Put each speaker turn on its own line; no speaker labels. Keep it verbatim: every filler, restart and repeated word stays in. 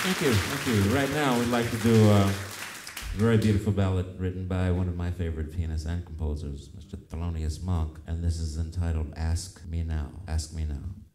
Thank you, thank you. Right now, we'd like to do uh, a very beautiful ballad written by one of my favorite pianists and composers, Mister Thelonious Monk, and this is entitled Ask Me Now. Ask Me Now.